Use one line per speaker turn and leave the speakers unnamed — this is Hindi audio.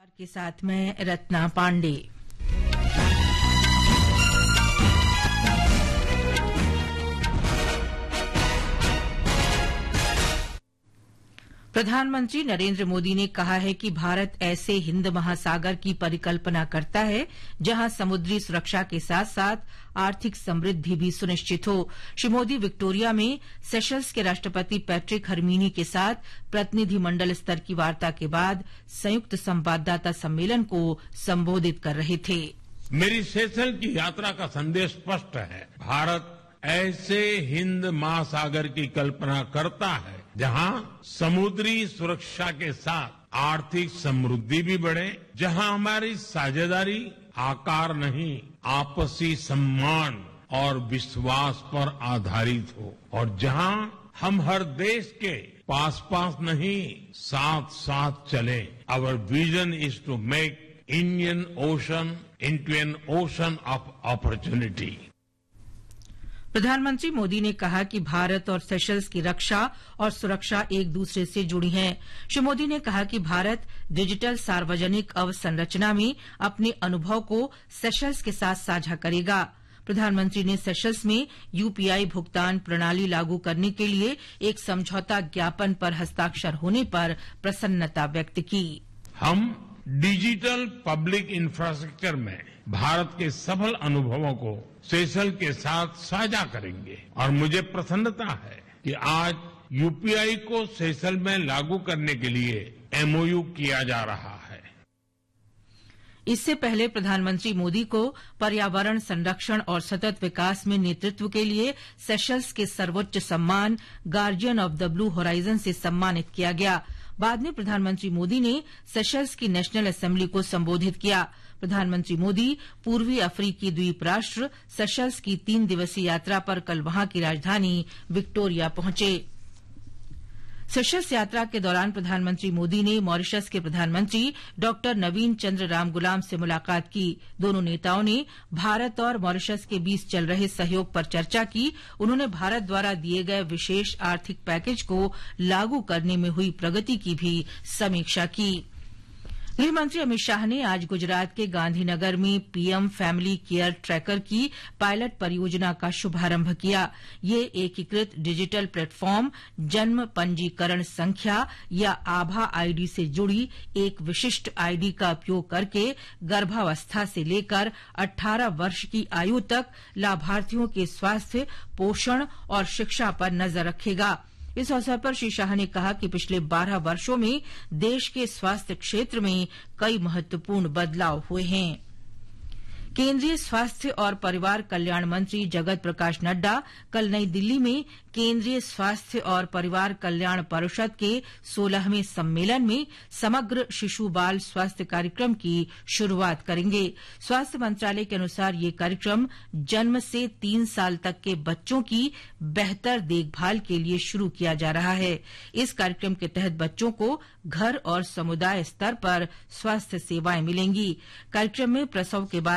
के साथ मैं रत्ना पांडे। प्रधानमंत्री नरेंद्र मोदी ने कहा है कि भारत ऐसे हिंद महासागर की परिकल्पना करता है जहां समुद्री सुरक्षा के साथ साथ आर्थिक समृद्धि भी सुनिश्चित हो। श्री मोदी विक्टोरिया में सेशल्स के राष्ट्रपति पैट्रिक हरमीनी के साथ प्रतिनिधिमंडल स्तर की वार्ता के बाद संयुक्त संवाददाता सम्मेलन को संबोधित कर रहे थे।
मेरी सेशल की यात्रा का संदेश स्पष्ट है। भारत ऐसे हिंद महासागर की कल्पना करता है जहां समुद्री सुरक्षा के साथ आर्थिक समृद्धि भी बढ़े, जहां हमारी साझेदारी आकार नहीं आपसी सम्मान और विश्वास पर आधारित हो, और जहां हम हर देश के पास पास नहीं साथ साथ चले। Our vision is to make Indian ocean into an ocean of opportunity.
प्रधानमंत्री मोदी ने कहा कि भारत और सेशल्स की रक्षा और सुरक्षा एक दूसरे से जुड़ी हैं। श्री मोदी ने कहा कि भारत डिजिटल सार्वजनिक अवसंरचना में अपने अनुभव को सेशल्स के साथ साझा करेगा। प्रधानमंत्री ने सेशल्स में यूपीआई भुगतान प्रणाली लागू करने के लिए एक समझौता ज्ञापन पर हस्ताक्षर होने पर प्रसन्नता व्यक्त की।
हम डिजिटल पब्लिक इंफ्रास्ट्रक्चर में भारत के सफल अनुभवों को सेशल के साथ साझा करेंगे, और मुझे प्रसन्नता है कि आज यूपीआई को सेशल में लागू करने के लिए एमओयू किया जा रहा है।
इससे पहले प्रधानमंत्री मोदी को पर्यावरण संरक्षण और सतत विकास में नेतृत्व के लिए सेशल्स के सर्वोच्च सम्मान guardian of the blue horizon से सम्मानित किया गया। बाद में प्रधानमंत्री मोदी ने सेशल्स की नेशनल असेंबली को संबोधित किया। प्रधानमंत्री मोदी पूर्वी अफ्रीकी द्वीप राष्ट्र सेशल्स की 3 दिवसीय यात्रा पर कल वहां की राजधानी विक्टोरिया पहुंचे। सेशल्स यात्रा के दौरान प्रधानमंत्री मोदी ने मॉरिशस के प्रधानमंत्री डॉ नवीन चंद्र रामगुलाम से मुलाकात की। दोनों नेताओं ने भारत और मॉरिशस के बीच चल रहे सहयोग पर चर्चा की। उन्होंने भारत द्वारा दिए गए विशेष आर्थिक पैकेज को लागू करने में हुई प्रगति की भी समीक्षा की। गृहमंत्री अमित शाह ने आज गुजरात के गांधीनगर में पीएम फैमिली केयर ट्रैकर की पायलट परियोजना का शुभारंभ किया। ये एकीकृत डिजिटल प्लेटफॉर्म जन्म पंजीकरण संख्या या आभा आईडी से जुड़ी एक विशिष्ट आईडी का उपयोग करके गर्भावस्था से लेकर 18 वर्ष की आयु तक लाभार्थियों के स्वास्थ्य, पोषण और शिक्षा पर नजर रखेगा। इस अवसर पर श्री शाह ने कहा कि पिछले 12 वर्षों में देश के स्वास्थ्य क्षेत्र में कई महत्वपूर्ण बदलाव हुए हैं। केंद्रीय स्वास्थ्य और परिवार कल्याण मंत्री जगत प्रकाश नड्डा कल नई दिल्ली में केंद्रीय स्वास्थ्य और परिवार कल्याण परिषद के 16वें सम्मेलन में समग्र शिशु बाल स्वास्थ्य कार्यक्रम की शुरूआत करेंगे। स्वास्थ्य मंत्रालय के अनुसार ये कार्यक्रम जन्म से 3 साल तक के बच्चों की बेहतर देखभाल के लिए शुरू किया जा रहा है। इस कार्यक्रम के तहत बच्चों को घर और समुदाय स्तर पर स्वास्थ्य सेवाएं मिलेंगी। कार्यक्रम में प्रसव के बाद